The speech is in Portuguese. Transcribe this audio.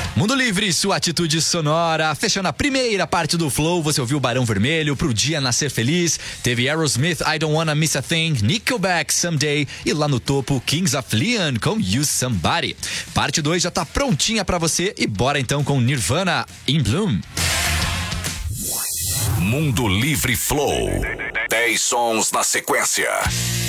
Mundo Livre, sua atitude sonora. Fechando a primeira parte do Flow, você ouviu Barão Vermelho, Pro Dia Nascer Feliz. Teve Aerosmith, I Don't Wanna Miss a Thing, Nickelback, Someday. E lá no topo, Kings of Leon com You Somebody. Parte 2 já tá prontinha pra você. E bora então com Nirvana, In Bloom. Mundo Livre Flow. 10 sons na sequência.